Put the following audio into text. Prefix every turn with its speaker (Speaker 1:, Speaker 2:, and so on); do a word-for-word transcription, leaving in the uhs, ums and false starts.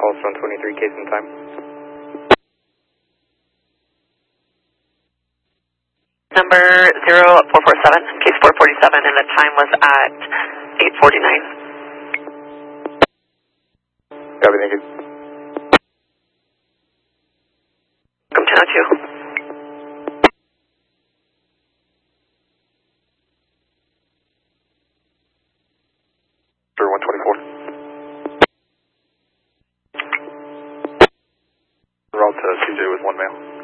Speaker 1: calls one twenty-three, case and time.
Speaker 2: Number zero four four seven, case four forty-seven, and the time was at eight forty-nine.
Speaker 1: Copy, thank you.
Speaker 2: Welcome ten oh two.
Speaker 1: For one twenty-four. Route to C J with one male.